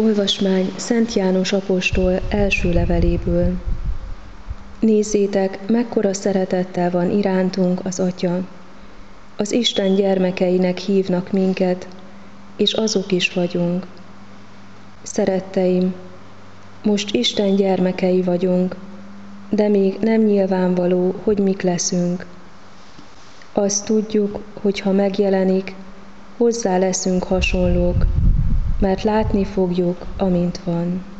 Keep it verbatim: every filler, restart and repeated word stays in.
Olvasmány Szent János apostol első leveléből. Nézzétek, mekkora szeretettel van irántunk az Atya. Az Isten gyermekeinek hívnak minket, és azok is vagyunk. Szeretteim, most Isten gyermekei vagyunk, de még nem nyilvánvaló, hogy mik leszünk. Azt tudjuk, hogy ha megjelenik, hozzá leszünk hasonlók, mert látni fogjuk, amint van.